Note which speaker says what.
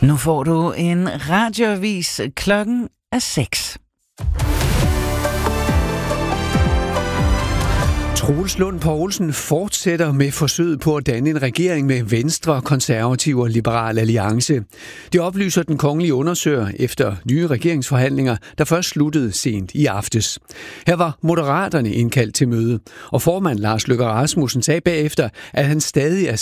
Speaker 1: Nu får du en radioavis. Klokken er 6.
Speaker 2: Troels Lund Poulsen fortsætter med forsøget på at danne en regering med Venstre, Konservative og Liberal Alliance. Det oplyser den kongelige undersøger efter nye regeringsforhandlinger, der først sluttede sent i aftes. Her var Moderaterne indkaldt til møde, og formand Lars Løkke Rasmussen sagde bagefter, at han stadig er